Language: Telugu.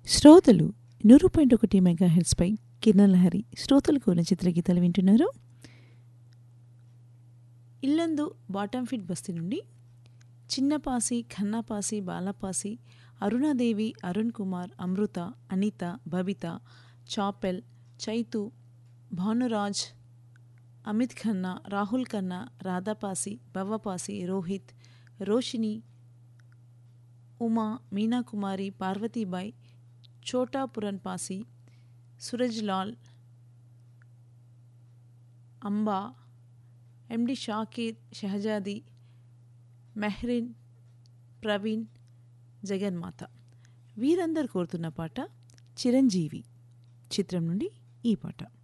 శ్రోతలు 100.1 మెగాహెర్ట్జ్పై కిరణలహరి శ్రోతలు కోరిన చిత్రగీతాలు వింటున్నారు. ఇల్లందు బాటంఫిట్ బస్తీ నుండి చిన్నపాసి, ఖన్నాపాసి, బాలపాసి, అరుణాదేవి, అరుణ్ కుమార్, అమృత, అనిత, బబిత, చాపెల్, చైతు, భానురాజ్, అమిత్ ఖన్నా, రాహుల్ ఖన్నా, రాధాపాసి, భవ్వపాసి, రోహిత్, రోషిని, ఉమా, మీనాకుమారి, పార్వతీబాయ్, చోటాపురన్ పాసి, సూరజ్ లాల్, అంబా, ఎండి షాకీర్, షహజాది, మెహ్రిన్, ప్రవీణ్, జగన్మాత వీరందరు కోరుతున్న పాట చిరంజీవి చిత్రం నుండి ఈ పాట.